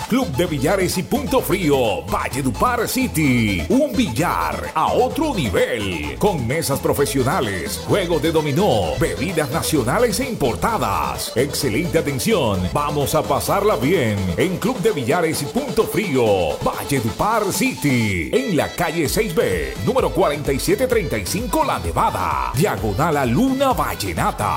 Club de Billares y Punto Frío, Valledupar City. Un billar a otro nivel. Con mesas profesionales, juego de dominó, bebidas nacionales e importadas. Excelente atención. Vamos a pasarla bien en Club de Billares y Punto Frío, Valledupar City. En la calle 6B, número 4735 La Nevada. Diagonal a Luna Vallenata.